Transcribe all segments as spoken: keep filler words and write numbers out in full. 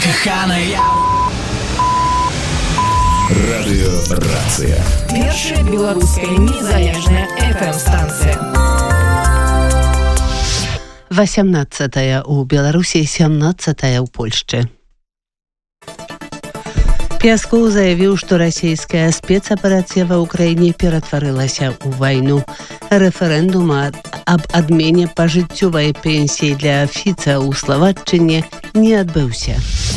Каханая. Радыёрацыя. Першая беларуская незалежная эф эм-станцыя. восемнадцатая у Беларусі, семнадцатая ў Польшчы. Пяскоў заявіў, што расійская спецаперацыя ва ўкраіне ператварылася ў вайну. Рэферэндум аб адмене пажыццёвай пенсіі для Фіца ў Славаччыне не адбыўся.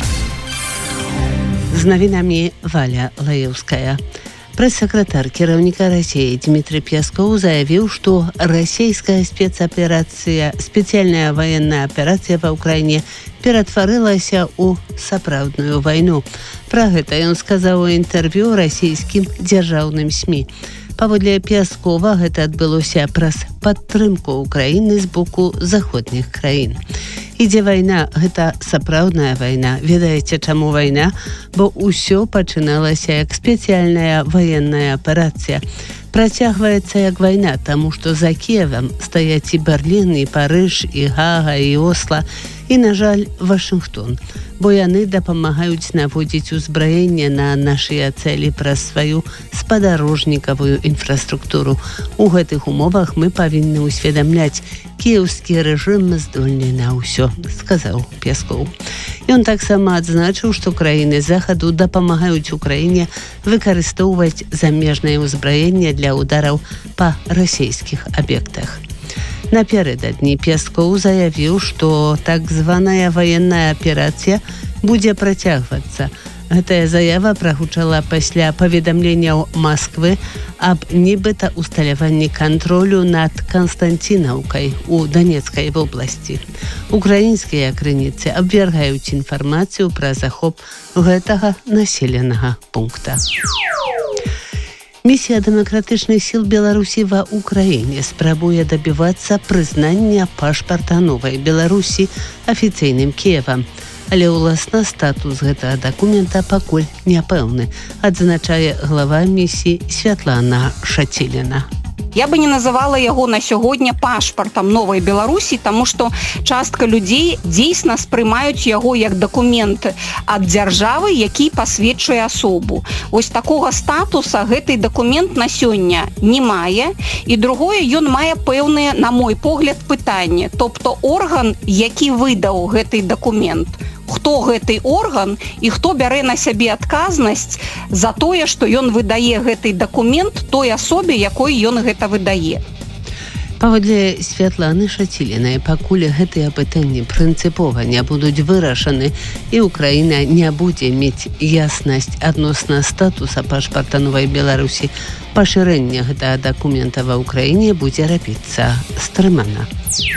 З навінамі Валя Лаеўская. Прэс-сакратар кіраўніка Расіі Дмітрый Пяскоў заявіў, што расійская спецаперацыя, спецыяльная ваенная аперацыя ва ўкраіне ператварылася ў сапраўдную вайну. Пра гэта ён сказаў у інтэрв'ю расійскім дзяржаўным СМІ. Паводле Пяскова, гэта адбылося праз падтрымку Украіны з боку заходніх краін. Ідзе вайна, гэта сапраўдная вайна. Ведаеце, чаму вайна? Бо ўсё пачыналася як спецыяльная ваенная аперацыя. Працягваецца як вайна, таму што за Кіевам стаяць і Берлін, і Парыж, і Гага, і Осла, і, на жаль, Вашынгтон. Бо яны дапамагаюць наводзіць узбраенне на нашыя цэлі праз сваю спадарожнікавую інфраструктуру. У гэтых умовах мы павінны ўсведамляць, кіеўскі рэжым здольны на ўсё, сказаў Пяскоў. Ён таксама адзначыў, што краіны захаду дапамагаюць Украіне выкарыстоўваць замежнае ўзбраенне для удараў па расійскіх аб'ектах. Напярэдадні Пяскоў заявіў, што так званая ваенная аперацыя будзе працягвацца. Гэтая заява прагучала пасля паведамленняў Масквы аб нібыта усталяванні кантролю над Канстанцінаўкай у Данецкай вобласці. Украінскія крыніцы абвяргаюць інфармацыю пра захоп гэтага населенага пункта. Місія дэмакратычных сіл Беларусі ва ўкраіне спрабуе дабівацца прызнання пашпарта новай Беларусі афіцыйным Кіевам. Але ўласна статус гэтага дакумента пакуль няпэўны, адзначае глава місіі Святлана Шаціліна. Я бы не называла яго на сёння пашпартам новай Беларусі, таму што частка людзей дзейсна спрымаюць яго як дакумент ад дзяржавы, які пасведчуе асобу. Вось такога статуса гэты дакумент на сёння не мае, і другое, ён мае пэўныя, на мой погляд, пытанні. Тобто орган, які выдаў гэты дакумент, хто гэты орган і хто бярэ на сябе адказнасць за тое, што ён выдае гэты дакумент той асобе, якой ён гэта выдае. Паводле Святланы Шацілінай, пакуль гэтыя пытанні прынцыпова не будуць вырашаны і Украіна не будзе мець яснасць адносна статуса пашпарта новай Беларусі, пашырэнне гэтага дакумента ва ўкраіне будзе рабіцца стрымана.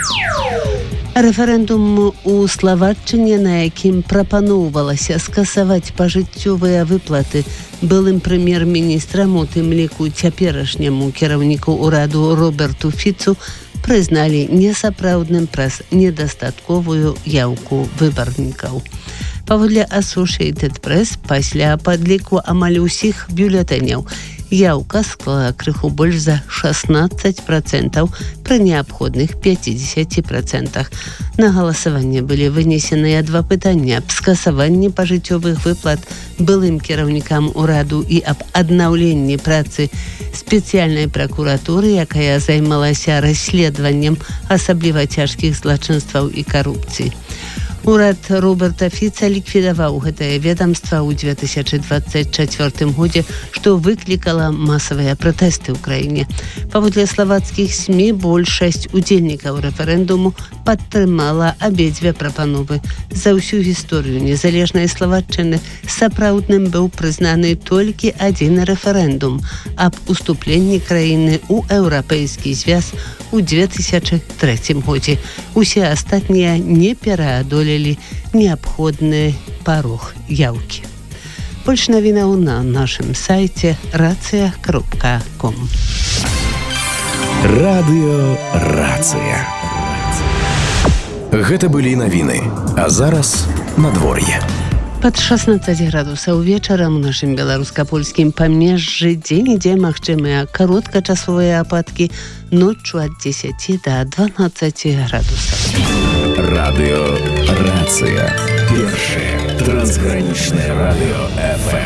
Рэферэндум у Славаччыне, на якім прапаноўвалася скасаваць пажыццёвыя выплаты былым прэм'ер-міністрам, у тым ліку цяперашняму кіраўніку ўраду Роберту Фіцу, прызналі несапраўдным праз недастатковую яўку выбарнікаў. Паводле Associated Press, пасля падліку амаль усіх бюлетэняў яўка склала крыху больш за шаснаццаць працэнтаў пры неабходных пяцідзесяці працэнтах. На галасаванне былі вынесеныя два пытання аб скасаванні пажыццёвых выплат былым кіраўнікам ураду і аб аднаўленні працы спецыяльнай пракуратуры, якая займалася расследаваннем асабліва цяжкіх злачынстваў і карупцыі. Урад Роберта Фіца ліквідаваў гэтае ведамства ў две тысячы дваццаць чацвёртым годзе, што выклікала масавыя пратэсты ў краіне. Паводле славацкіх СМІ, большасць удзельнікаў рэферэндуму падтрымала абедзве прапановы. За ўсю гісторыю незалежнай Славаччыны сапраўдным быў прызнаны толькі адзін рэферэндум аб уступленні краіны ў еўрапейскі звяз у две тысячы трэцім годзе. Усе астатнія не пераадолелі неабходны парог яўкі. Больш навінаў на нашым сайце рацыя кропка ком. Радыёрацыя. Гэта былі навіны, а зараз надвор'е. Пад шаснаццаць градусаў вечарам у нашым беларуска-польскім памежжы дзе-нідзе магчымыя кароткачасовыя ападкі, ноччу ад дзесяці да дванаццаці градусаў. Радыёрацыя. Першая. Трансграничное радио эф эм.